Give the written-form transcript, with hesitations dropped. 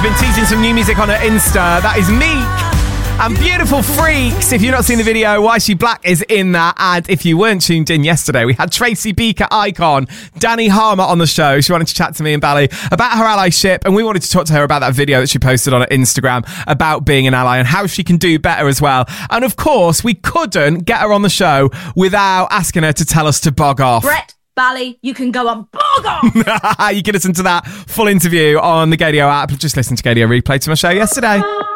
been teasing some new music on her Insta. That is Meek and Beautiful Freaks. If you've not seen the video, Why She Black is in that. And if you weren't tuned in yesterday, we had Tracy Beaker icon Danny Harmer on the show. She wanted to chat to me and Bally about her allyship, and we wanted to talk to her about that video that she posted on her Instagram about being an ally and how she can do better as well. And of course, we couldn't get her on the show without asking her to tell us to bog off. Brett, Bally, you can go on bog off! You can listen to that full interview on the Gadio app. Just listen to Gadio Replay to my show yesterday.